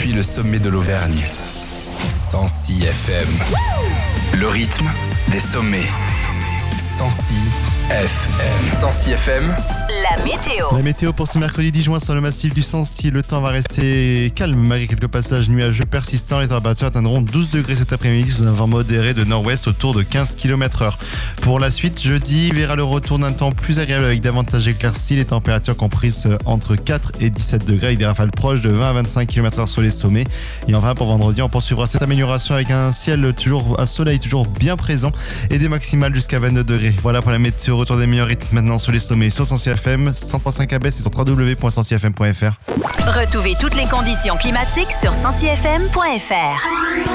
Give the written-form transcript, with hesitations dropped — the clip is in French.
depuis le sommet de l'Auvergne. 106 FM. Le rythme des sommets. 106 FM. 106 FM. La météo. La météo pour ce mercredi 10 juin sur le massif du Sancy. Le temps va rester calme malgré quelques passages nuageux persistants. Les températures atteindront 12 degrés cet après-midi sous un vent modéré de nord-ouest autour de 15 km/h. Pour la suite, jeudi verra le retour d'un temps plus agréable avec davantage d'éclaircies. Les températures comprises entre 4 et 17 degrés avec des rafales proches de 20 à 25 km/h sur les sommets. Et enfin pour vendredi, on poursuivra cette amélioration avec un soleil toujours bien présent et des maximales jusqu'à 22 degrés. Voilà pour la météo. Retour des meilleurs rythmes maintenant sur les sommets sur 106 FM, 103.5 ABS et sur www.106fm.fr. Retrouvez toutes les conditions climatiques sur 106fm.fr.